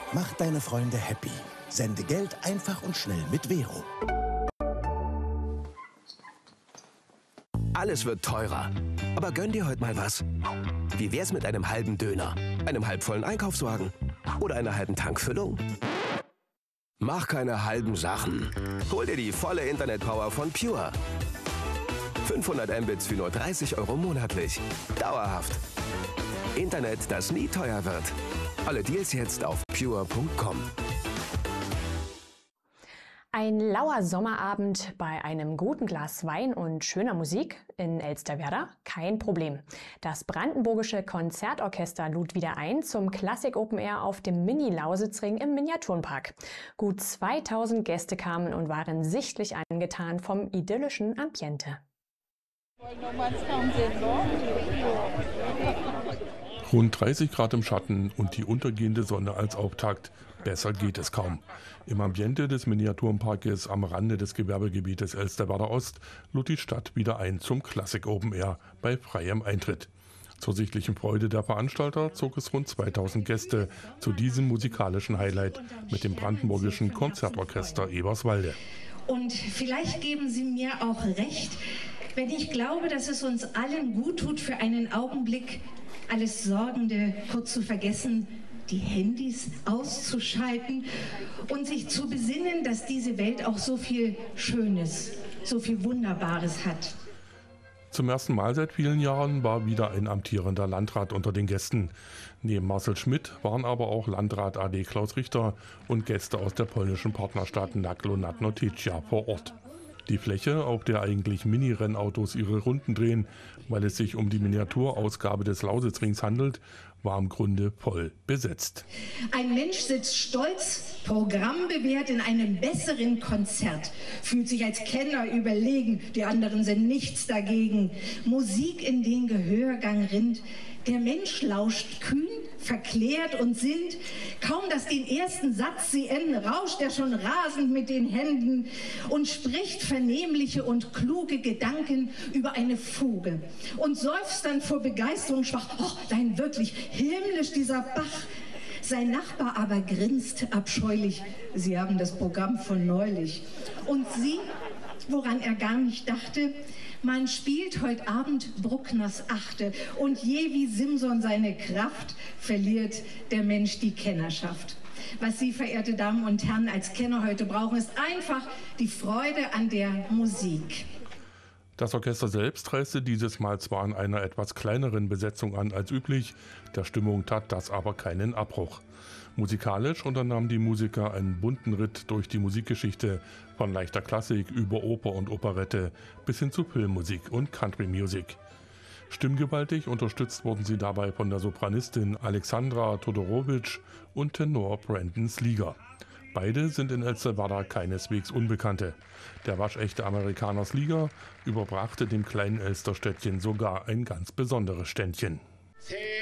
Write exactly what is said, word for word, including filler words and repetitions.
Mach deine Freunde happy. Sende Geld einfach und schnell mit Vero. Alles wird teurer. Aber gönn dir heute mal was. Wie wär's mit einem halben Döner, einem halbvollen Einkaufswagen oder einer halben Tankfüllung? Mach keine halben Sachen. Hol dir die volle Internetpower von Pure. fünfhundert Mbits für nur dreißig Euro monatlich. Dauerhaft. Internet, das nie teuer wird. Alle Deals jetzt auf pure punkt com. Ein lauer Sommerabend bei einem guten Glas Wein und schöner Musik in Elsterwerda? Kein Problem. Das Brandenburgische Konzertorchester lud wieder ein zum Klassik Open Air auf dem Mini-Lausitzring im Miniaturenpark. Gut zweitausend Gäste kamen und waren sichtlich angetan vom idyllischen Ambiente. Rund dreißig Grad im Schatten und die untergehende Sonne als Auftakt. Besser geht es kaum. Im Ambiente des Miniaturenparkes am Rande des Gewerbegebietes Elsterwerda Ost lud die Stadt wieder ein zum Klassik Open Air bei freiem Eintritt. Zur sichtlichen Freude der Veranstalter zog es rund zweitausend Gäste zu diesem musikalischen Highlight mit dem Brandenburgischen Konzertorchester Eberswalde. Und vielleicht geben Sie mir auch recht, wenn ich glaube, dass es uns allen gut tut, für einen Augenblick alles Sorgende kurz zu vergessen, die Handys auszuschalten und sich zu besinnen, dass diese Welt auch so viel Schönes, so viel Wunderbares hat. Zum ersten Mal seit vielen Jahren war wieder ein amtierender Landrat unter den Gästen. Neben Marcel Schmidt waren aber auch Landrat A D Klaus Richter und Gäste aus der polnischen Partnerstadt Naklo nad Notecza vor Ort. Die Fläche, auf der eigentlich Mini-Rennautos ihre Runden drehen, weil es sich um die Miniaturausgabe des Lausitzrings handelt, war im Grunde voll besetzt. Ein Mensch sitzt stolz, programmbewährt in einem besseren Konzert, fühlt sich als Kenner überlegen, die anderen sind nichts dagegen. Musik in den Gehörgang rinnt, der Mensch lauscht kühn, verklärt und sinnt. Kaum, dass den ersten Satz sie enden, rauscht er schon rasend mit den Händen und spricht vernehmliche und kluge Gedanken über eine Fuge und seufzt dann vor Begeisterung schwach, oh, nein, wirklich himmlisch dieser Bach. Sein Nachbar aber grinst abscheulich, Sie haben das Programm von neulich. Und sie, woran er gar nicht dachte, man spielt heute Abend Bruckners Achte und je wie Simson seine Kraft verliert der Mensch die Kennerschaft. Was Sie, verehrte Damen und Herren, als Kenner heute brauchen, ist einfach die Freude an der Musik. Das Orchester selbst reiste dieses Mal zwar in einer etwas kleineren Besetzung an als üblich, der Stimmung tat das aber keinen Abbruch. Musikalisch unternahmen die Musiker einen bunten Ritt durch die Musikgeschichte, von leichter Klassik über Oper und Operette bis hin zu Filmmusik und Country Music. Stimmgewaltig unterstützt wurden sie dabei von der Sopranistin Alexandra Todorowitsch und Tenor Brandon Slieger. Beide sind in Elsterwerda keineswegs Unbekannte. Der waschechte Amerikaner Slieger überbrachte dem kleinen Elsterstädtchen sogar ein ganz besonderes Ständchen.